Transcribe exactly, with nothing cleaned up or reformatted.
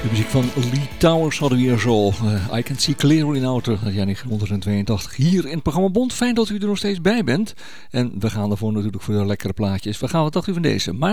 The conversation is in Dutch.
De muziek van Lee Towers hadden we hier zo. Uh, I Can See Clearly Now, uit negentien tweeëntachtig. Hier in het programma Bond. Fijn dat u er nog steeds bij bent. En we gaan ervoor natuurlijk voor de lekkere plaatjes. We gaan wat dacht u van deze? Maar